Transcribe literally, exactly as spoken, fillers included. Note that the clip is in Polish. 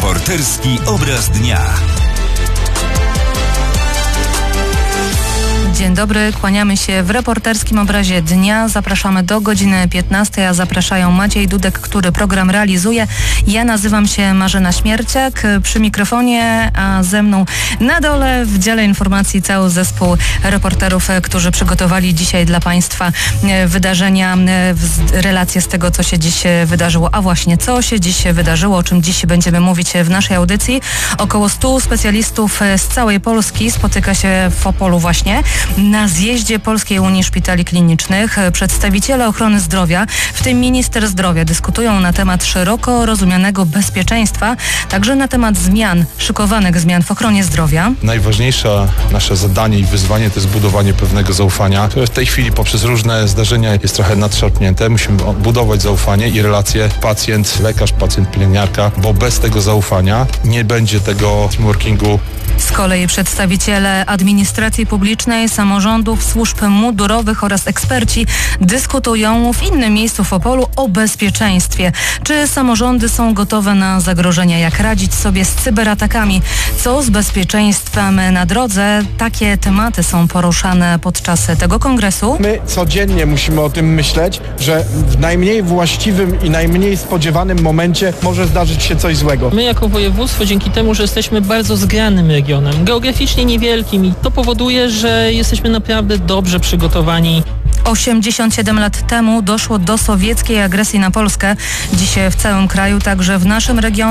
Reporterski obraz dnia. Dzień dobry, kłaniamy się w reporterskim obrazie dnia. Zapraszamy do godziny piętnastej, a zapraszają Maciej Dudek, który program realizuje. Ja nazywam się Marzena Śmierciak przy mikrofonie, a ze mną na dole w dziale informacji cały zespół reporterów, którzy przygotowali dzisiaj dla Państwa wydarzenia, relacje z tego, co się dziś wydarzyło. A właśnie, co się dziś wydarzyło, o czym dziś będziemy mówić w naszej audycji. Około stu specjalistów z całej Polski spotyka się w Opolu właśnie na zjeździe Polskiej Unii Szpitali Klinicznych. Przedstawiciele ochrony zdrowia, w tym minister zdrowia, dyskutują na temat szeroko rozumianego bezpieczeństwa, także na temat zmian, szykowanych zmian w ochronie zdrowia. Najważniejsze nasze zadanie i wyzwanie to jest budowanie pewnego zaufania, które w tej chwili poprzez różne zdarzenia jest trochę nadszarpnięte. Musimy budować zaufanie i relacje pacjent, lekarz, pacjent, pielęgniarka, bo bez tego zaufania nie będzie tego teamworkingu. Z kolei przedstawiciele administracji publicznej, samorządów, służb mundurowych oraz eksperci dyskutują w innym miejscu w Opolu o bezpieczeństwie. Czy samorządy są gotowe na zagrożenia? Jak radzić sobie z cyberatakami? Co z bezpieczeństwem na drodze? Takie tematy są poruszane podczas tego kongresu. My codziennie musimy o tym myśleć, że w najmniej właściwym i najmniej spodziewanym momencie może zdarzyć się coś złego. My jako województwo, dzięki temu, że jesteśmy bardzo zgranym regionem, geograficznie niewielkim, i to powoduje, że jesteśmy naprawdę dobrze przygotowani. osiemdziesiąt siedem lat temu doszło do sowieckiej agresji na Polskę. Dziś w całym kraju, także w naszym regionie,